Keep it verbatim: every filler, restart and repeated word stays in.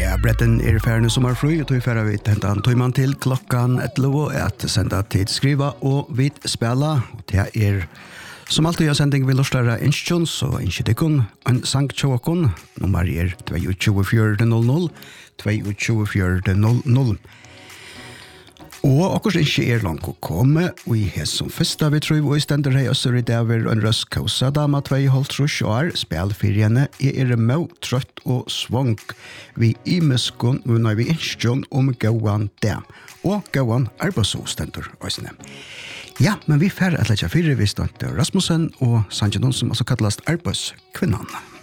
Ja, Bretten er ferdig sommerfri, og tog ferdig vi hente en tøyman til klokkan elleve at senda tid skriva og vid spela. Og det er som alltid jeg sending vil lortere innsjons og innskyldikon en sang tjåkon. Nummer er to fire null null, to fire null null. Og akkurat ikke er langt å komme, og i hest som første vi tror vi stender her også i Daver og en røst kausa dama tvei holdt trus og er spilfyrjene er er med trøtt og svang vi i muskon og når vi innskjøn om gauan det og gauan arbeidsostender også. Ja, men vi færre at lette fyrre vi stod Rasmussen og Sanjanon som også kallast arbeidskvinnan.